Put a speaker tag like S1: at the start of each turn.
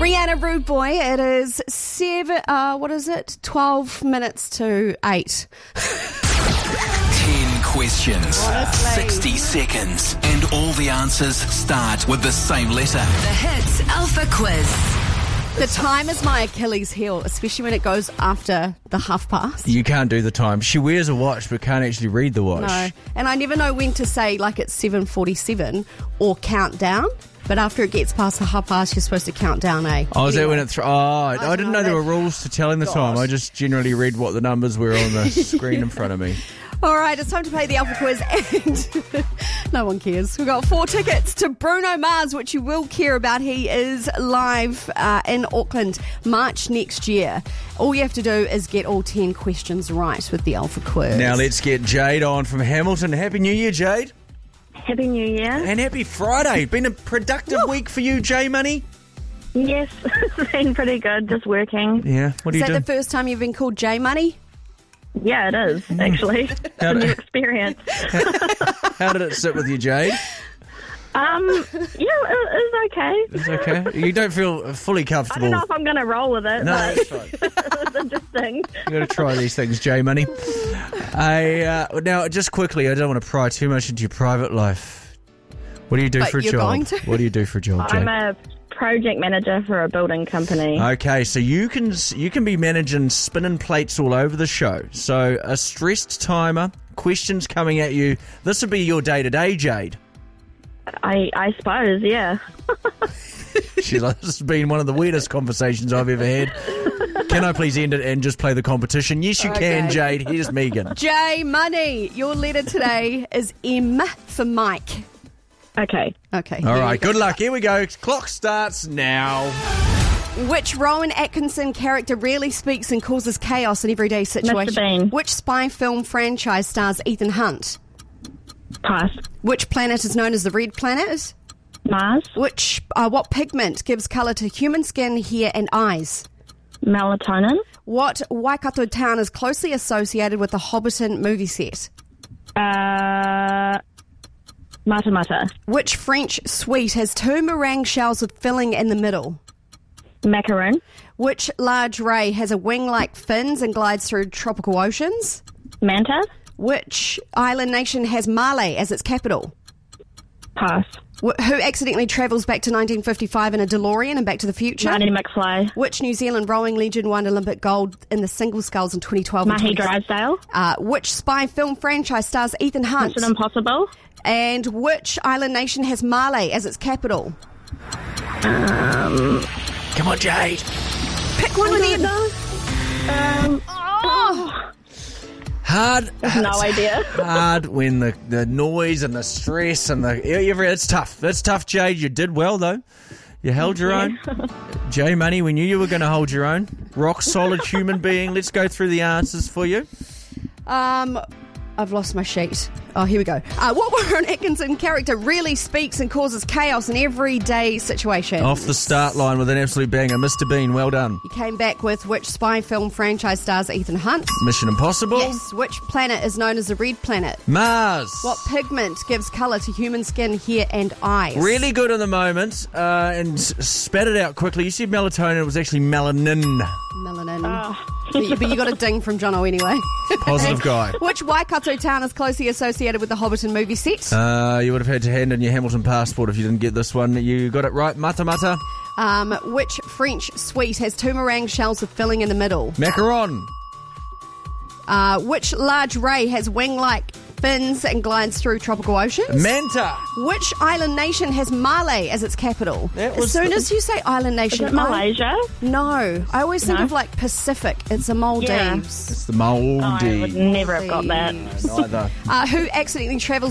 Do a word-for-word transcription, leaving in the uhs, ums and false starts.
S1: Rihanna Rude Boy, it is seven, uh, what is it? twelve minutes to eight.
S2: ten questions,
S1: Honestly.
S2: sixty seconds, and all the answers start with the same letter.
S3: The Hits Alpha Quiz.
S1: The time is my Achilles heel, especially when it goes after the half past.
S4: You can't do the time. She wears a watch but can't actually read the watch.
S1: No, and I never know when to say like it's seven forty-seven or count down. But after it gets past the half past, you're supposed to count down, eh?
S4: Oh, is that
S1: Anyway.
S4: when it... Th- oh, I, I didn't know
S1: know
S4: there
S1: that.
S4: were rules to telling the
S1: Gosh.
S4: time. I just generally read what the numbers were on the screen in front of me.
S1: All right, it's time to play the Alpha Quiz, and no one cares. We've got four tickets to Bruno Mars, which you will care about. He is live uh, in Auckland March next year. All you have to do is get all ten questions right with the Alpha Quiz.
S4: Now let's get Jade on from Hamilton. Happy New Year, Jade.
S5: Happy New Year.
S4: And happy Friday. Been a productive week for you, J Money?
S5: Yes, it's been pretty good, just working.
S4: Yeah. What do
S1: Is
S4: you
S1: that
S4: do?
S1: the first time you've been called J Money?
S5: Yeah, it is, actually. It's
S4: How
S5: a
S4: do-
S5: new experience.
S4: How did it sit with you, Jade?
S5: Um, yeah, it, it's okay.
S4: It's okay. You don't feel fully
S5: I
S4: comfortable.
S5: don't know if I'm going to roll with it,
S4: No,
S5: but
S4: that's fine.
S5: it's interesting.
S4: You got to try these things, J Money. I uh, now just quickly. I don't want to pry too much into your private life. What do you do
S1: But
S4: for a
S1: you're
S4: job?
S1: going to?
S4: What do you do for a job, Jade?
S5: I'm a project manager for a building company.
S4: Okay, so you can you can be managing spinning plates all over the show. So a stressed timer, questions coming at you. This would be your day to day, Jade.
S5: I, I suppose, yeah.
S4: She's like, this has been one of the weirdest conversations I've ever had. Can I please end it and just play the competition? Yes, you can,
S1: Okay.
S4: Jade. Here's Megan.
S1: J Money, your letter today is M for Mike.
S5: Okay.
S1: Okay.
S4: All
S1: here
S4: right,
S1: you go.
S4: good luck. Here we go. Clock starts now.
S1: Which Rowan Atkinson character rarely speaks and causes chaos in everyday situations?
S5: Bean.
S1: Which spy film franchise stars Ethan Hunt?
S5: Pass.
S1: Which planet is known as the Red Planet?
S5: Mars.
S1: Which uh, what pigment gives colour to human skin, hair, and eyes?
S5: Melatonin.
S1: What Waikato town is closely associated with the Hobbiton movie set?
S5: Uh, Mata Mata.
S1: Which French sweet has two meringue shells with filling in the middle?
S5: Macaroon.
S1: Which large ray has a wing-like fins and glides through tropical oceans?
S5: Manta.
S1: Which island nation has Male as its capital?
S5: Pass.
S1: Wh- Who accidentally travels back to nineteen fifty-five in a DeLorean and Back to the Future?
S5: Marty McFly.
S1: Which New Zealand rowing legend won Olympic gold in the single sculls in twenty twelve? and
S5: Mahi
S1: twenty
S5: Drysdale.
S1: Uh, which spy film franchise stars Ethan Hunt?
S5: Mission Impossible.
S1: And which island nation has Male as its capital?
S5: Um,
S4: Come on, Jade.
S1: Pick one of them.
S5: um,
S1: Oh.
S4: Hard.
S5: no idea.
S4: Hard when the, the noise and the stress and the every it's tough. That's tough, Jade. You did well though. You held your own. J Money, we knew you were going to hold your own. Rock solid human being. Let's go through the answers for you.
S1: Um, I've lost my sheet. Oh, here we go. Uh, what Warren Atkinson character really speaks and causes chaos in everyday situations?
S4: Off the start line with an absolute banger. Mister Bean, well done.
S1: You came back with which spy film franchise stars Ethan Hunt?
S4: Mission Impossible.
S1: Yes. Which planet is known as the Red Planet?
S4: Mars.
S1: What pigment gives colour to human skin, hair, and eyes?
S4: Really good in the moment, uh, and s- spat it out quickly. You said melatonin, it was actually melanin.
S1: Melanin.
S5: Oh.
S1: But, you, but you got a ding from Jono anyway.
S4: Positive guy.
S1: Which Waikato town is closely associated with the Hobbiton movie set?
S4: Uh, you would have had to hand in your Hamilton passport if you didn't get this one. You got it right. Mata mata.
S1: Um, which French sweet has two meringue shells with filling in the middle?
S4: Macaron.
S1: Uh, which large ray has wing-like fins and glides through tropical oceans?
S4: Manta.
S1: Which island nation has Male as its capital?
S4: That
S1: As
S4: was
S1: soon
S4: the-
S1: as you say island
S5: Is
S1: nation,
S5: it Malaysia?
S1: I, no, I always think
S5: No?
S1: of like Pacific. It's the Maldives.
S4: It's the Maldives.
S5: I would never have got that.
S4: Neither.
S1: Uh, who accidentally travels